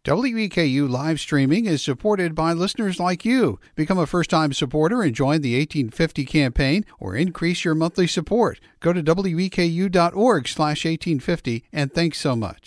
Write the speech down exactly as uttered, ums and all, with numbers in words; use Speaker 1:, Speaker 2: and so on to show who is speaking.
Speaker 1: W E K U live streaming is supported by listeners like you. Become a first-time supporter and join the eighteen fifty campaign or increase your monthly support. Go to W E K U dot org slash eighteen fifty and thanks so much.